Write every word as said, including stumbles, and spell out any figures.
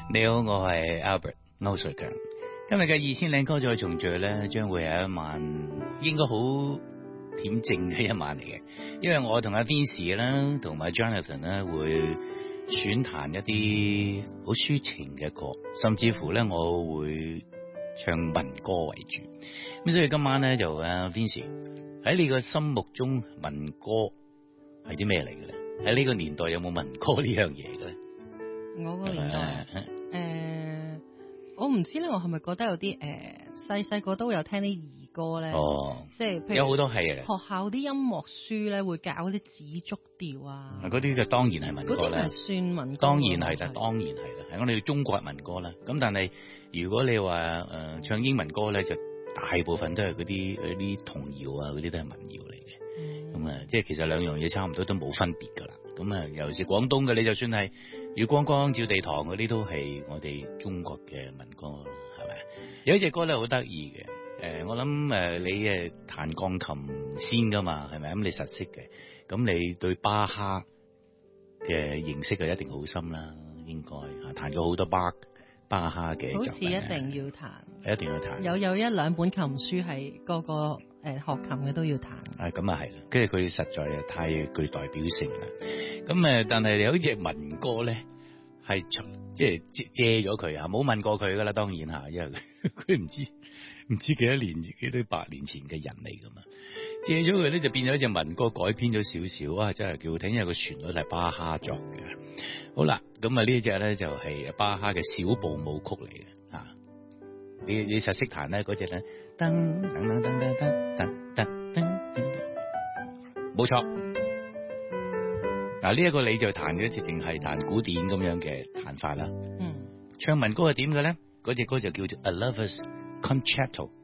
你好，我係 Albert 歐瑞強。今日嘅二千靚歌再重聚咧，將會係一晚應該好恬靜嘅一晚嚟嘅，因為我同阿 Vincy 啦，同埋 Jonathan 咧會選彈一啲好抒情嘅歌，甚至乎咧我會唱民歌為主。咁所以今晚咧就阿 Vincy 喺你個心目中民歌係啲咩嚟嘅咧？喺呢個年代有冇民歌呢樣嘢嘅咧？ 我個年代，誒、呃，我唔知咧，我係咪覺得有啲誒細細個都有聽啲兒歌咧？ 哦， 即係譬如有好多係嘅。 學校啲音樂書咧會教嗰啲紫竹調啊， 嗰啲就當然係民歌啦。 嗰啲係算民歌。 當然係啦，當然係啦，係我哋中國民歌啦。咁但係如果你話誒、呃、唱英文歌咧，就大部分都係嗰啲嗰啲童謠啊，嗰啲都係民謠嚟嘅。咁、嗯、啊，即係其實兩樣嘢差唔多都冇分別噶啦。咁啊，尤其是廣東嘅，你就算係月光光照地堂嗰啲，都係我哋中國嘅民歌，係咪？有一隻歌咧好得意嘅，誒、呃，我諗誒、呃、你誒彈鋼琴先噶嘛，係咪？咁你實識嘅，咁你對巴哈嘅認識就一定好深啦，應該啊，彈咗好多巴巴哈嘅， 好似一定要彈， 一定要彈， 有有一兩本琴書係個個誒、呃、學琴嘅都要彈。 啊，咁啊係啦，跟住佢實在係太具代表性啦。咁誒，但係有隻民歌咧，係即係借借咗佢啊，冇問過佢噶啦，當然吓，因為佢唔知唔知幾多年幾多百年前嘅人嚟噶嘛，借咗佢咧就變咗一隻民歌，改編咗少少啊，真係幾好聽，因為個旋律係巴哈作嘅。好啦，咁啊呢隻咧就係巴哈嘅小步舞曲嚟嘅啊，你你實識彈咧嗰隻咧，噔噔噔噔噔噔噔噔，冇錯。嗱，呢一個你就彈嘅直情係彈古典咁樣嘅彈法啦。嗯，唱民歌係點嘅咧？嗰隻歌就叫做 A Lover's Concerto。